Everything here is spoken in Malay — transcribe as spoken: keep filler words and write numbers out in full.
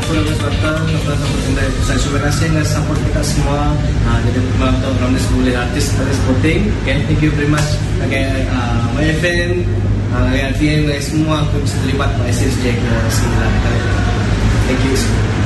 Pulau Selatan, saya terima kasih dengan support kita semua. Uh, jadi malam tu Ramnes boleh artis pada supporting. Okay, thank you very much. Okay, uh, my fan, uh, R T N, semua aku bisa terlibat pada S S J ke sini lah. Thank you.